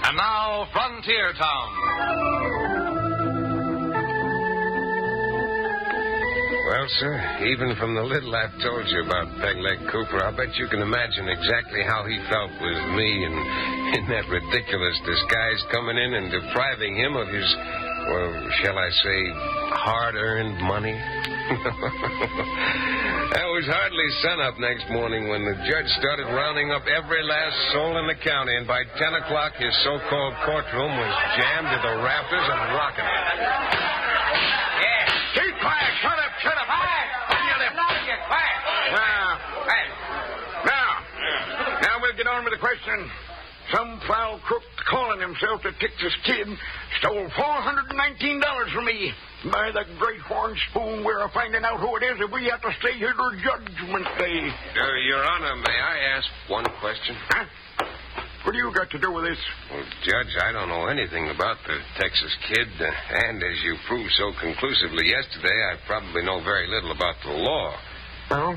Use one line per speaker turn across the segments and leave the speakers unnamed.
And now, Frontier Town.
Well, sir, even from the little I've told you about Pegleg Cooper, I'll bet you can imagine exactly how he felt with me and in that ridiculous disguise coming in and depriving him of his, well, shall I say, hard-earned money. It was hardly sunup next morning when the judge started rounding up every last soul in the county, and by 10 o'clock his so-called courtroom was jammed to the rafters and rocking.
Yeah. Keep quiet. Shut up. Quiet. Now we'll get on with the question. Some foul crook calling himself the Texas Kid stole $419 from me. By the great horn spoon, we're finding out who it is if we have to stay here till Judgment Day.
Your Honor, may I ask one question?
Huh? What do you got to do with this?
Well, Judge, I don't know anything about the Texas Kid, and as you proved so conclusively yesterday, I probably know very little about the law.
Oh?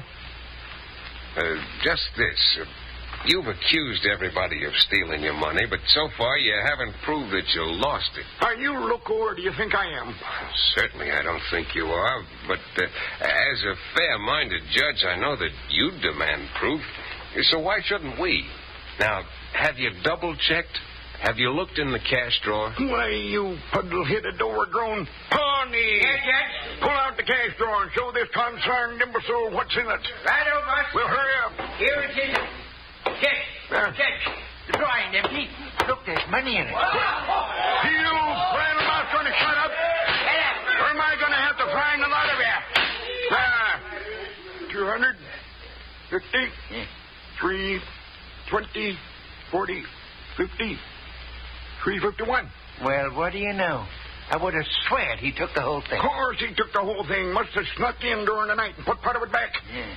Just this. You've accused everybody of stealing your money, but so far you haven't proved that you lost it.
Are you loco, or do you think I am?
Certainly I don't think you are, but as a fair-minded judge, I know that you demand proof, so why shouldn't we? Now, have you double-checked? Have you looked in the cash drawer?
Why, you puddle-headed, overgrown pawnee.
Yes, Judge?
Pull out the cash drawer and show this concerned imbecile what's in it.
Right over.
Well, hurry up.
Here it is. Judge, the drawer ain't empty. Look, there's money in it.
You grandma's going to shut up? Or am I going to have to find a lot of you? 200, 50, 3, 20, 40, 50, 351.
Well, what do you know? I would have sweared he took the whole thing.
Of course he took the whole thing. Must have snuck in during the night and put part of it back.
Yeah.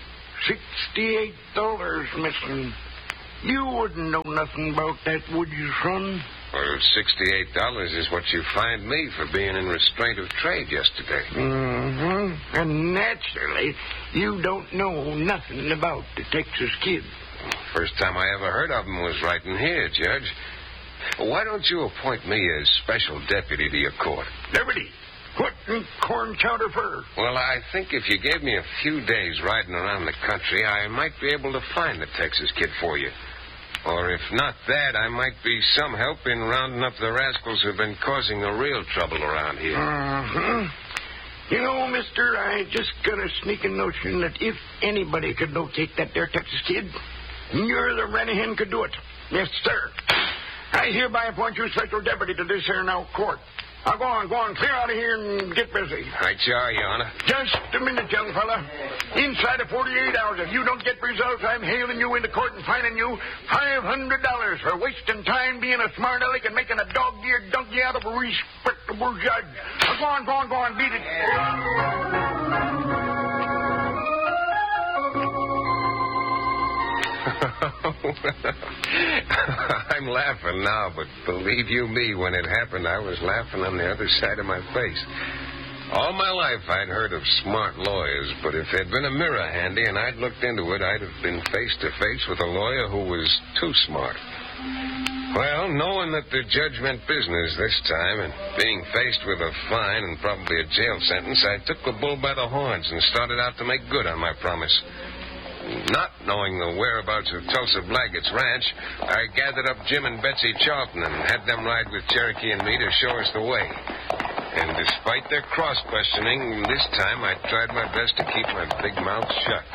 $68 missing. You wouldn't know nothing about that, would you, son?
Well, $68 is what you fined me for being in restraint of trade yesterday.
Mm-hmm. And naturally, you don't know nothing about the Texas Kid.
First time I ever heard of him was right in here, Judge. Why don't you appoint me as special deputy to your court?
Deputy? What in corn chowder for?
Well, I think if you gave me a few days riding around the country, I might be able to find the Texas Kid for you. Or if not that, I might be some help in rounding up the rascals who've been causing the real trouble around here.
Mm-hmm. You know, mister, I just got a sneaking notion that if anybody could locate that there Texas Kid, you're the Renihan could do it. Yes, sir. I hereby appoint you special deputy to this here now court. Now, go on, clear out of here and get busy.
Right, you are, Your Honor.
Just a minute, young fella. Inside of 48 hours, if you don't get results, I'm hailing you into court and fining you $500 for wasting time being a smart aleck and making a dog-eared donkey out of a respectable judge. Now, go on, beat it.
I'm laughing now, but believe you me, when it happened, I was laughing on the other side of my face. All my life I'd heard of smart lawyers, but if there'd been a mirror handy and I'd looked into it, I'd have been face to face with a lawyer who was too smart. Well, knowing that the judge meant business this time and being faced with a fine and probably a jail sentence, I took the bull by the horns and started out to make good on my promise. Not knowing the whereabouts of Tulsa Blaggett's ranch, I gathered up Jim and Betsy Charlton and had them ride with Cherokee and me to show us the way. And despite their cross-questioning, this time I tried my best to keep my big mouth shut.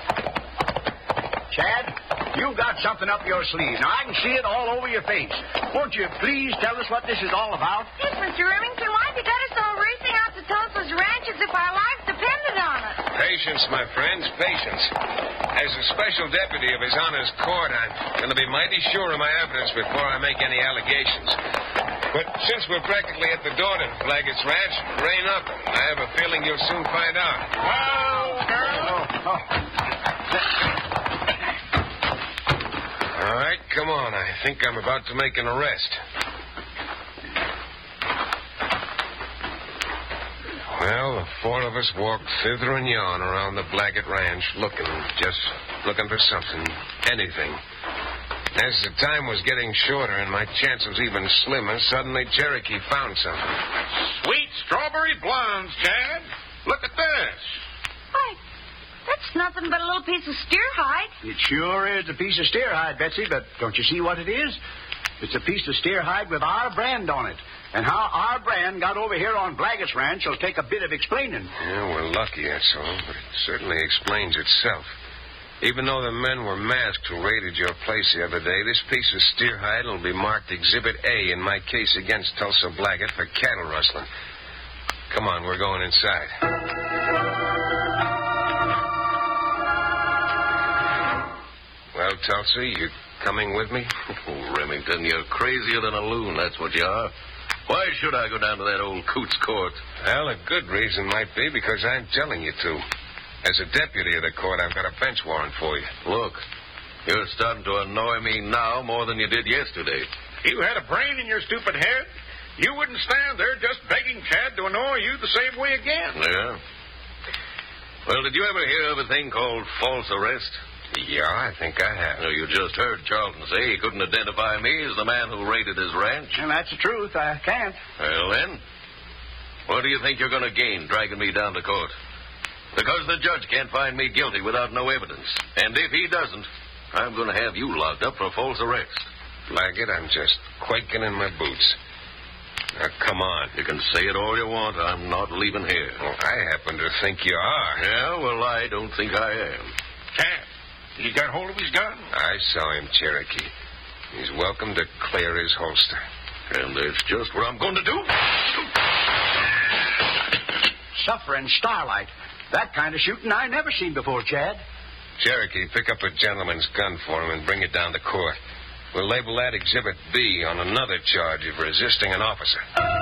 Chad, you got something up your sleeve. Now, I can see it all over your face. Won't you please tell us what this is all about?
Yes, Mr. Remington, why'd you got us all racing out to Tulsa's ranch as if our lives depended on it?
Patience, my friends, patience. As a special deputy of His Honor's court, I'm going to be mighty sure of my evidence before I make any allegations. But since we're practically at the door to Blaggett's ranch, rein up. I have a feeling you'll soon find out. All right, come on. I think I'm about to make an arrest. Well, the four of us walked thither and yon around the Blaggett Ranch, looking for something, anything. As the time was getting shorter and my chances even slimmer, suddenly Cherokee found something.
Sweet strawberry blondes, Chad. Look at this.
Why, that's nothing but a little piece of steer hide.
It sure is a piece of steer hide, Betsy, but don't you see what it is? It's a piece of steer hide with our brand on it. And how our brand got over here on Blaggett's Ranch will take a bit of explaining.
Yeah, we're lucky, that's all, but it certainly explains itself. Even though the men were masked who raided your place the other day, this piece of steer hide will be marked Exhibit A in my case against Tulsa Blaggett for cattle rustling. Come on, we're going inside. Well, Tulsa, you coming with me?
Oh, Remington, you're crazier than a loon, that's what you are. Why should I go down to that old coot's court?
Well, a good reason might be because I'm telling you to. As a deputy of the court, I've got a bench warrant for you.
Look, you're starting to annoy me now more than you did yesterday.
If you had a brain in your stupid head, you wouldn't stand there just begging Chad to annoy you the same way again.
Yeah? Well, did you ever hear of a thing called false arrest?
Yeah, I think I have.
Well, you just heard Charlton say he couldn't identify me as the man who raided his ranch.
And that's the truth. I can't.
Well, then, what do you think you're going to gain dragging me down to court? Because the judge can't find me guilty without no evidence. And if he doesn't, I'm going to have you locked up for false arrest.
Blaggett, I'm just quaking in my boots. Now, come on.
You can say it all you want. I'm not leaving here.
Well, I happen to think you are.
Yeah, well, I don't think I am.
Chad, he got hold of his gun?
I saw him, Cherokee. He's welcome to clear his holster.
And that's just what I'm going to do.
Suffering starlight. That kind of shooting I never seen before, Chad.
Cherokee, pick up a gentleman's gun for him and bring it down to court. We'll label that Exhibit B on another charge of resisting an officer.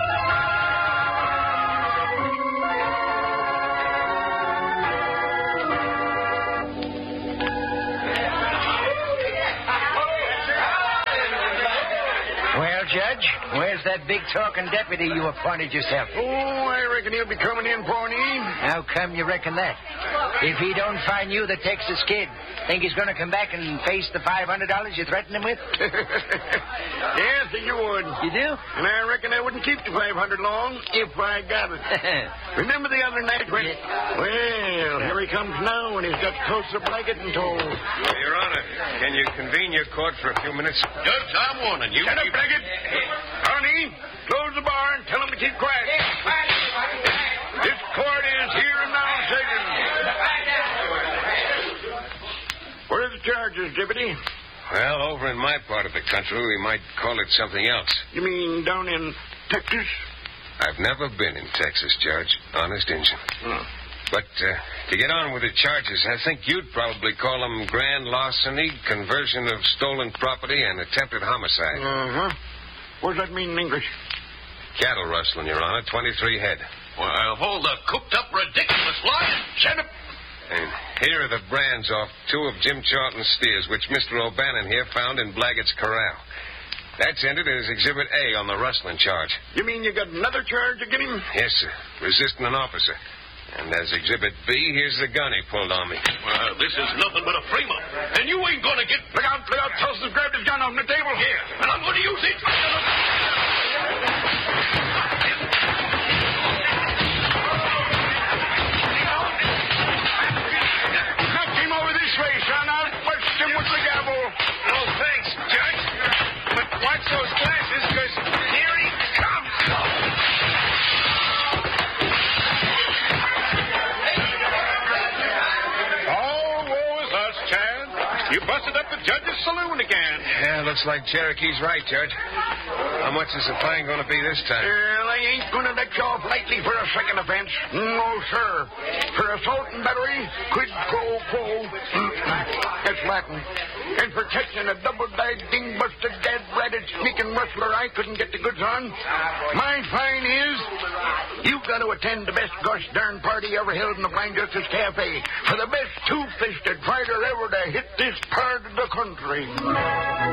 Well, Judge, where's that big-talking deputy you appointed yourself?
Oh, I reckon he'll be coming in, Pawnee.
How come you reckon that? If he don't find you the Texas Kid, think he's going to come back and face the $500 you threatened him with?
Yes, you would.
You do?
And I reckon I wouldn't keep the $500 long if I got it. Remember the other night when... Well, here he comes now, and he's got Tulsa Blaggett in tow.
Your Honor, can you convene your court for a few minutes?
Judge, I'm warning you.
Shut up, Blaggett. Honey, close the bar and tell him to keep quiet. This court is here and now sitting. What are the charges, Deputy?
Well, over in my part of the country, we might call it something else.
You mean down in Texas?
I've never been in Texas, Judge. Honest Injun.
Oh.
But to get on with the charges, I think you'd probably call them grand larceny, conversion of stolen property, and attempted homicide.
Uh-huh. What does that mean in English?
Cattle rustling, Your Honor, 23 head.
Well, hold the cooked-up, ridiculous lie.
Shut up.
And here are the brands off 2 of Jim Charlton's steers, which Mr. O'Bannon here found in Blaggett's corral. That's entered as Exhibit A on the rustling charge.
You mean you got another charge against him?
Yes, sir. Resisting an officer. And as Exhibit B, here's the gun he pulled on me.
Well, this is nothing but a frame-up. And you ain't going to get...
Look out, Tulsa's grabbed his gun off the table.
Here, and I'm going to use it.
Knock him over this way, son. I'll bust him with the gavel.
No, thanks, Judge. But watch those glasses, because here he comes. Oh, woe is us, Chad. You busted up the judge's saloon again.
Yeah, looks like Cherokee's right, Judge. How much is the fine going to be this time?
Well, I ain't going to let you off lightly for a second offense. No, sir. For assault and battery, quid pro quo. That's Latin. And for catching a double-dyed, ding-busted, dead-ratted, sneaking rustler I couldn't get the goods on, my fine is you've got to attend the best gosh darn party ever held in the Blind Justice Cafe for the best two-fisted fighter ever to hit this part of the country.